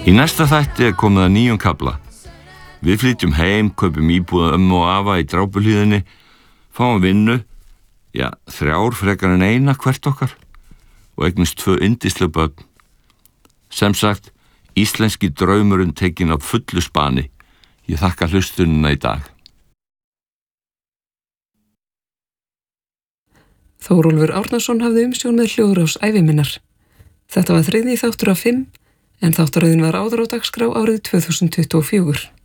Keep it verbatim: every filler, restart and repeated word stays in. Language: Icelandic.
Í næsta þætti er komið að nýjum kafla. Við flytjum heim, kaupum íbúð ömmu og afa í Drápuhlíðinni, fáum vinnu, já, þrjár frekar en eina hvert okkar og eignumst tvö yndisleg börn. Sem sagt, íslenski draumurinn tekinn á fullu spani. Ég þakka hlustunina í dag. Þórólfur Árnason hafði umsjón með hljóðrás æviminnar. Þetta var þriðji þáttur af fimm, en þáttaröðin var áður á dagskrá árið tvö þúsund tuttugu og fjögur.